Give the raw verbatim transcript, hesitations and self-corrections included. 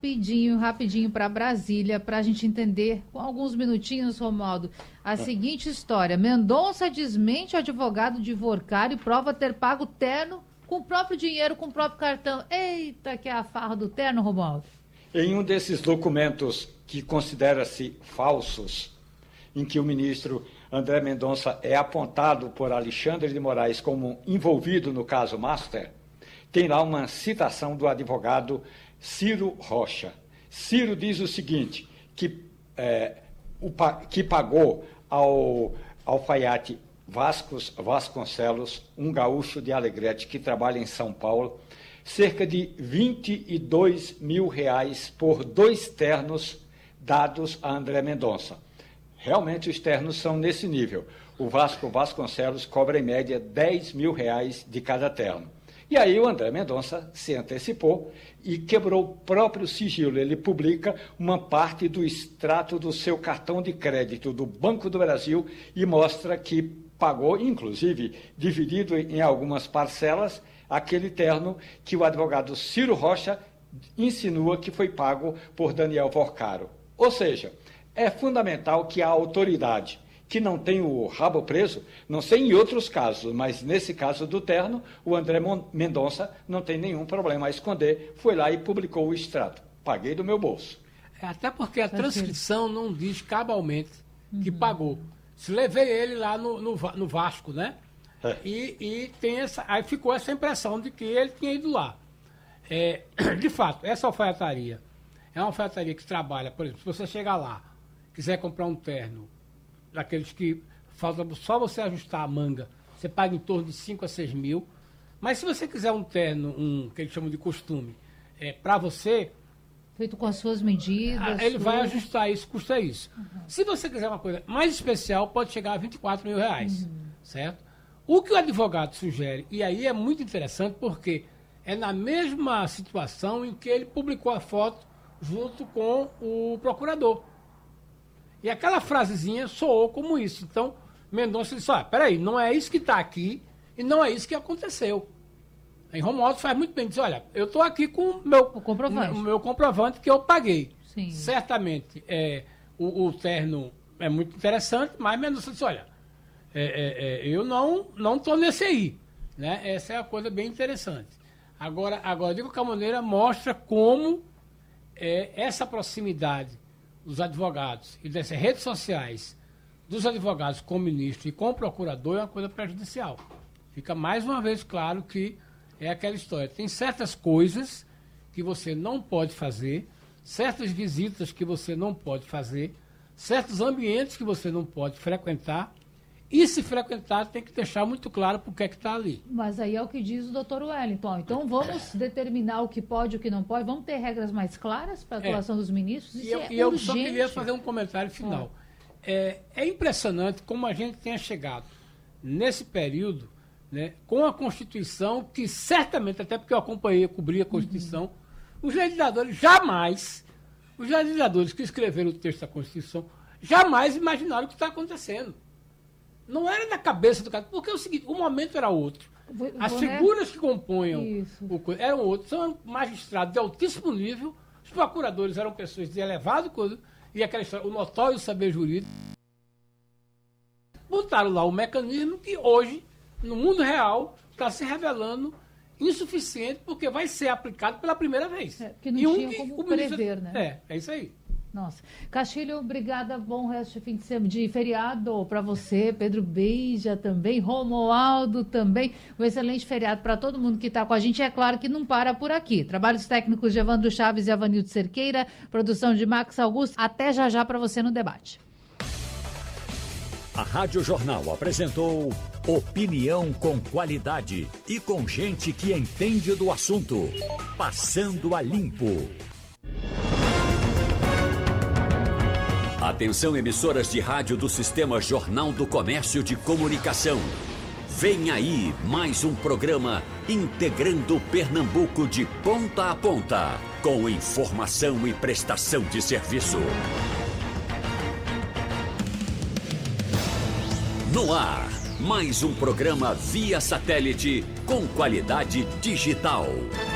Rapidinho, rapidinho para Brasília, para a gente entender com alguns minutinhos, Romualdo, a seguinte história. Mendonça desmente o advogado de Worcari e prova ter pago terno com o próprio dinheiro, com o próprio cartão. Eita, que é a farra do terno, Romualdo. Em um desses documentos que considera-se falsos, em que o ministro André Mendonça é apontado por Alexandre de Moraes como envolvido no caso Master, tem lá uma citação do advogado Ciro Rocha. Ciro diz o seguinte, que, é, o, que pagou ao alfaiate Vascos, Vasconcelos, um gaúcho de Alegrete que trabalha em São Paulo, cerca de vinte e dois mil reais por dois ternos dados a André Mendonça. Realmente os ternos são nesse nível. O Vasco Vasconcelos cobra em média dez mil reais de cada terno. E aí o André Mendonça se antecipou e quebrou o próprio sigilo. Ele publica uma parte do extrato do seu cartão de crédito do Banco do Brasil e mostra que pagou, inclusive, dividido em algumas parcelas, aquele terno que o advogado Ciro Rocha insinua que foi pago por Daniel Worcaro. Ou seja, é fundamental que a autoridade, que não tem o rabo preso, não sei em outros casos, mas nesse caso do terno, o André Mendonça não tem nenhum problema a esconder, foi lá e publicou o extrato. Paguei do meu bolso. É, até porque a transcrição não diz cabalmente que uhum. pagou. Se levei ele lá no, no, no Vasco, né? É. E, e tem essa, aí ficou essa impressão de que ele tinha ido lá. É, de fato, essa alfaiataria é uma alfaiataria que trabalha, por exemplo, se você chegar lá, quiser comprar um terno, daqueles que falta só você ajustar a manga, você paga em torno de cinco a seis mil. Mas se você quiser um terno, um que eles chamam de costume, é, para você... Feito com as suas medidas... Ele tudo. vai ajustar isso, custa isso. Uhum. Se você quiser uma coisa mais especial, pode chegar a vinte e quatro mil reais, uhum. certo? O que o advogado sugere, e aí é muito interessante porque é na mesma situação em que ele publicou a foto junto com o procurador. E aquela frasezinha soou como isso. Então, Mendonça disse, olha, peraí, não é isso que está aqui e não é isso que aconteceu. Aí Romualdo faz muito bem, diz, olha, eu estou aqui com o meu o comprovante. o meu comprovante que eu paguei. Sim. Certamente, é, o, o terno é muito interessante, mas Mendonça disse, olha, é, é, é, eu não estou nesse aí. Né? Essa é a coisa bem interessante. Agora, agora de qualquer maneira, mostra como é, essa proximidade dos advogados e dessas redes sociais, dos advogados com o ministro e com o procurador, é uma coisa prejudicial. Fica mais uma vez claro que é aquela história. Tem certas coisas que você não pode fazer, certas visitas que você não pode fazer, certos ambientes que você não pode frequentar, e se frequentar tem que deixar muito claro por que é que está ali. Mas aí é o que diz o doutor Wellington. Então vamos determinar o que pode e o que não pode, vamos ter regras mais claras para a atuação é. dos ministros. Isso e eu, é e eu urgente. só queria fazer um comentário final. É. É, é impressionante como a gente tenha chegado nesse período, né, com a Constituição, que certamente, até porque eu acompanhei, eu cobri a Constituição, uhum. os legisladores jamais, os legisladores que escreveram o texto da Constituição, jamais imaginaram o que está acontecendo. Não era na cabeça do cara, porque é o seguinte, o momento era outro. Vou, As figuras né? que compunham o, eram outros, são magistrados de altíssimo nível, os procuradores eram pessoas de elevado coisa, e aquela história, o notório saber jurídico. Botaram lá o mecanismo que hoje, no mundo real, está se revelando insuficiente, porque vai ser aplicado pela primeira vez. É, porque não e um tinha que, como o prever, ministro, né? É, é isso aí. Nossa. Castilho, obrigada. Bom resto de fim de semana, de feriado para você. Pedro Beija também. Romualdo também. Um excelente feriado para todo mundo que está com a gente. É claro que não para por aqui. Trabalhos técnicos de Evandro Chaves e Avanildo Cerqueira. Produção de Max Augusto. Até já já para você no debate. A Rádio Jornal apresentou opinião com qualidade e com gente que entende do assunto. Passando a Limpo. Atenção, emissoras de rádio do Sistema Jornal do Comércio de Comunicação. Vem aí mais um programa integrando Pernambuco de ponta a ponta, com informação e prestação de serviço. No ar, mais um programa via satélite com qualidade digital.